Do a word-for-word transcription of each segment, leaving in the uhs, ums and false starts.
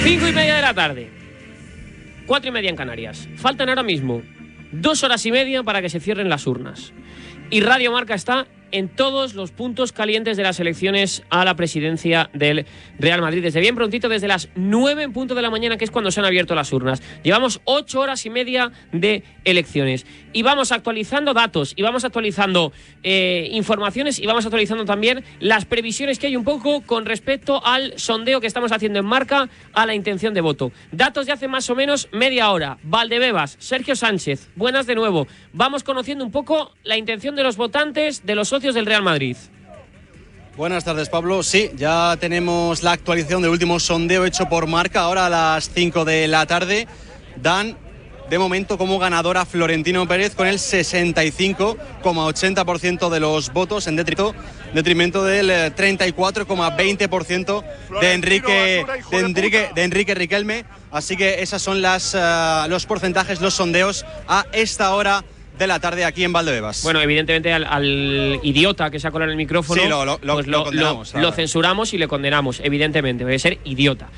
Cinco y media de la tarde. Cuatro y media en Canarias. Faltan ahora mismo dos horas y media para que se cierren las urnas. Y Radio Marca está en todos los puntos calientes de las elecciones a la presidencia del Real Madrid. Desde bien prontito, desde las nueve en punto de la mañana, que es cuando se han abierto las urnas. Llevamos ocho horas y media de elecciones. Y vamos actualizando datos, y vamos actualizando eh, informaciones, y vamos actualizando también las previsiones que hay un poco con respecto al sondeo que estamos haciendo en Marca a la intención de voto. Datos de hace más o menos media hora. Valdebebas, Sergio Sánchez, buenas de nuevo. Vamos conociendo un poco la intención de los votantes, de los socios del Real Madrid. Buenas tardes, Pablo. Sí, ya tenemos la actualización del último sondeo hecho por Marca, ahora a las cinco de la tarde. Dan de momento como ganador a Florentino Pérez con el sesenta y cinco coma ochenta por ciento de los votos, en detrimento, detrimento del treinta y cuatro coma veinte por ciento de Enrique, de, Enrique, de Enrique Riquelme. Así que esas son las, uh, los porcentajes, los sondeos a esta hora de la tarde aquí en Valdebebas. Bueno, evidentemente al, al idiota que se ha colado en el micrófono, sí, lo, lo, pues lo, lo, condenamos, lo, lo censuramos y le condenamos, evidentemente, debe ser idiota.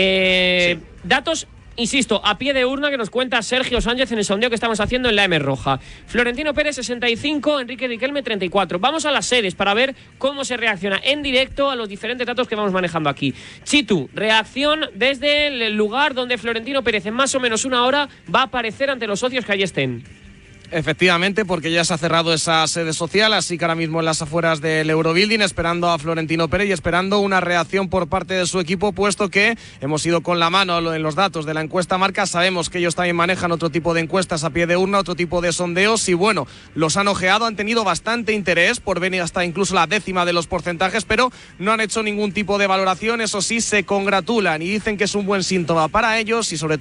Eh, sí. Datos, insisto, a pie de urna que nos cuenta Sergio Sánchez en el sondeo que estamos haciendo en la M Roja. Florentino Pérez sesenta y cinco, Enrique Riquelme treinta y cuatro. Vamos a las sedes para ver cómo se reacciona en directo a los diferentes datos que vamos manejando aquí. Chitu, reacción desde el lugar donde Florentino Pérez en más o menos una hora va a aparecer ante los socios que allí estén. Efectivamente, porque ya se ha cerrado esa sede social, así que ahora mismo en las afueras del Eurobuilding, esperando a Florentino Pérez y esperando una reacción por parte de su equipo, puesto que hemos ido con la mano en los datos de la encuesta Marca. Sabemos que ellos también manejan otro tipo de encuestas a pie de urna, otro tipo de sondeos, y bueno, los han ojeado, han tenido bastante interés por venir hasta incluso la décima de los porcentajes, pero no han hecho ningún tipo de valoración. Eso sí, se congratulan y dicen que es un buen síntoma para ellos y sobre todo